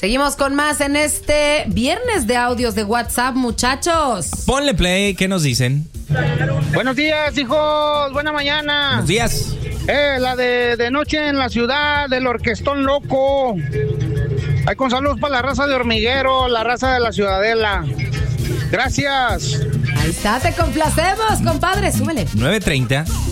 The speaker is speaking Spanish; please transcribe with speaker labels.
Speaker 1: Seguimos con más en este viernes de audios de WhatsApp, muchachos.
Speaker 2: Ponle play, ¿qué nos dicen?
Speaker 3: Buenos días, hijos. Buena mañana.
Speaker 2: Buenos días.
Speaker 3: La de noche en la ciudad, del orquestón loco. Hay con saludos para la raza de Hormiguero, la raza de la Ciudadela. Gracias.
Speaker 1: Ahí está, te complacemos, compadre. Súbele.
Speaker 2: 9:30.